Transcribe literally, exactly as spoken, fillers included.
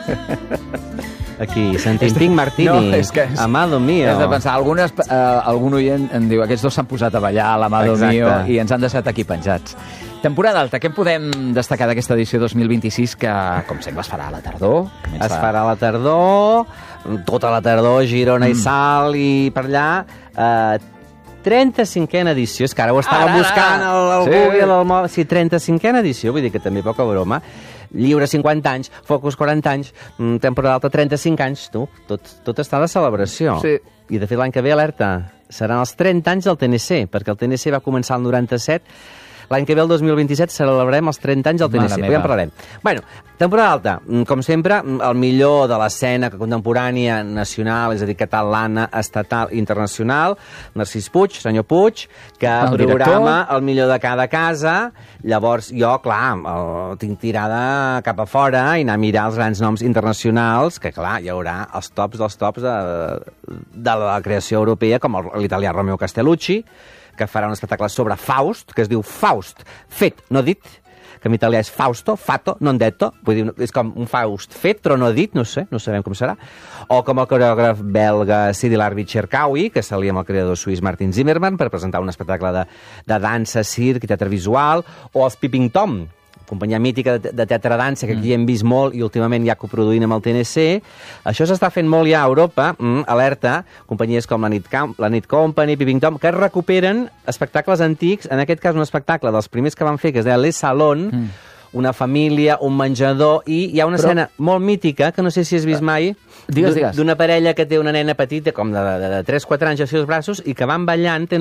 Aquí, sentint Pink Martini, no, és que és, amado mío. Has de pensar, algunes, eh, algun oient em diu, aquests dos s'han posat a ballar a l'amado mío i ens han deixat aquí penjats. Temporada alta, què podem destacar d'aquesta edició dos mil vint-i-sis que, com sempre, es farà a la tardor? Comença... Es farà a la tardor, tota la tardor, Girona mm. i Salt i per allà... Eh, trenta-cinquena edició, és que ara ho estava ara, buscant ara. el, el sí. Google, el mòbil... Sí, trenta-cinquena edició, vull dir que també poca broma. Lliure cinquanta anys, Focus quaranta anys, temporada alta trenta-cinc anys, tu, tot, tot està de celebració. Sí. I de fet l'any que ve, alerta, seran els trenta anys del T N C, perquè el T N C va començar el noranta-set, l'any que ve, el dos mil vint-i-set, celebrarem els trenta anys del T N C. Ja en parlarem. Bueno, temporada alta. Com sempre, el millor de l'escena contemporània nacional, és a dir, catalana, estatal, internacional, Narcís Puig, senyor Puig, que el programa director. El millor de cada casa. Llavors, jo, clar, el tinc tirada cap a fora i anar a mirar els grans noms internacionals, que, clar, hi haurà els tops dels tops de, de la creació europea, com l'italià Romeo Castellucci, que farà un espectacle sobre Faust, que es diu Faust, fet, no dit, que en italià és Fausto, fato, non detto, vull dir, és com un Faust fet, però no dit, no sé, no sabem com serà. O com el coreògraf belga Sidi Larbi Cherkaoui, que s'alia amb el creador suís Martin Zimmermann per presentar un espectacle de, de dansa, circ i teatre visual, o els Peeping Tom, companyia mítica de, de teatre-dansa, que aquí hem vist molt i últimament ja coproduint amb el T N C. Això s'està fent molt ja a Europa, mm, alerta, companyies com la Nit, la Nit Company, Peeping Tom, que recuperen espectacles antics, en aquest cas un espectacle dels primers que van fer, que es deia Les Salons, mm. una família, un menjador, i hi ha una Però... escena molt mítica, que no sé si has vist mai, digues, digues. d'una parella que té una nena petita, com de, de, de tres quatre anys, així als braços, i que van ballant, tenen